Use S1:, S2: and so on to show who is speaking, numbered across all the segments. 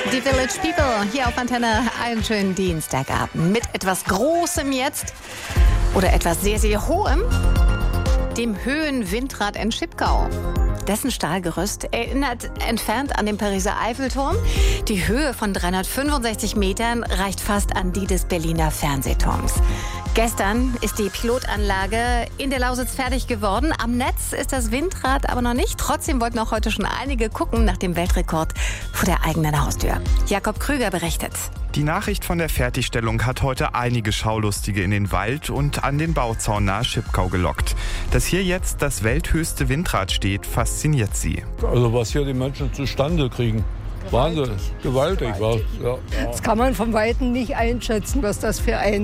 S1: Die Village People hier auf Antenne, einen schönen Dienstagabend mit etwas Großem jetzt oder etwas sehr, sehr Hohem, dem Höhenwindrad in Schipkau. Dessen Stahlgerüst erinnert entfernt an den Pariser Eiffelturm. Die Höhe von 365 Metern reicht fast an die des Berliner Fernsehturms. Gestern ist die Pilotanlage in der Lausitz fertig geworden. Am Netz ist das Windrad aber noch nicht. Trotzdem wollten auch heute schon einige gucken nach dem Weltrekord vor der eigenen Haustür. Jakob Krüger berichtet.
S2: Die Nachricht von der Fertigstellung hat heute einige Schaulustige in den Wald und an den Bauzaun nahe Schipkau gelockt. Dass hier jetzt das welthöchste Windrad steht, fasziniert sie.
S3: Also was hier die Menschen zustande kriegen. Wahnsinn, gewaltig. Ja.
S4: Das kann man von Weitem nicht einschätzen, was das für ein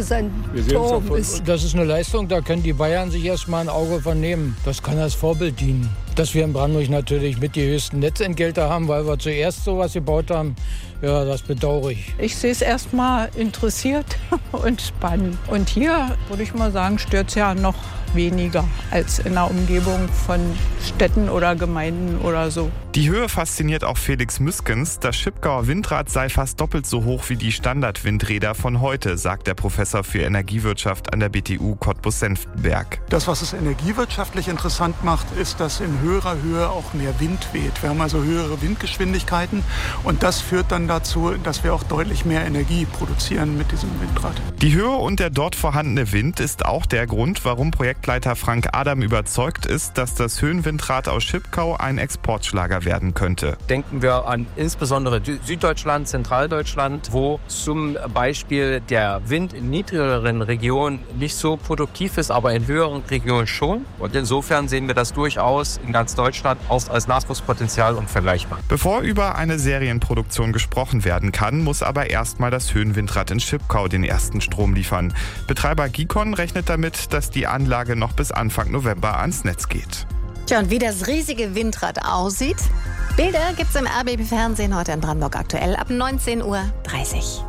S4: Riesenturm ist.
S5: Das ist eine Leistung, da können die Bayern sich erstmal ein Auge von nehmen. Das kann als Vorbild dienen. Dass wir in Brandenburg natürlich mit die höchsten Netzentgelte haben, weil wir zuerst sowas gebaut haben, ja, das bedauere ich.
S6: Ich sehe es erstmal interessiert und spannend. Und hier, würde ich mal sagen, stört es ja noch weniger als in der Umgebung von Städten oder Gemeinden oder so.
S2: Die Höhe fasziniert auch Felix Müskens. Das Schipkauer Windrad sei fast doppelt so hoch wie die Standardwindräder von heute, sagt der Professor für Energiewirtschaft an der BTU Cottbus-Senftenberg.
S7: Das, was es energiewirtschaftlich interessant macht, ist, dass in höherer Höhe auch mehr Wind weht. Wir haben also höhere Windgeschwindigkeiten und das führt dann dazu, dass wir auch deutlich mehr Energie produzieren mit diesem Windrad.
S2: Die Höhe und der dort vorhandene Wind ist auch der Grund, warum Projektleiter Frank Adam überzeugt ist, dass das Höhenwindrad aus Schipkau ein Exportschlager werden könnte.
S8: Denken wir an insbesondere Süddeutschland, Zentraldeutschland, wo zum Beispiel der Wind in niedrigeren Regionen nicht so produktiv ist, aber in höheren Regionen schon. Und insofern sehen wir das durchaus in ganz Deutschland auch als Nachwuchspotenzial und vergleichbar.
S2: Bevor über eine Serienproduktion gesprochen werden kann, muss aber erstmal das Höhenwindrad in Schipkau den ersten Strom liefern. Betreiber Gicon rechnet damit, dass die Anlage noch bis Anfang November ans Netz geht.
S1: Tja, und wie das riesige Windrad aussieht, Bilder gibt's im RBB Fernsehen heute in Brandenburg aktuell ab 19:30 Uhr.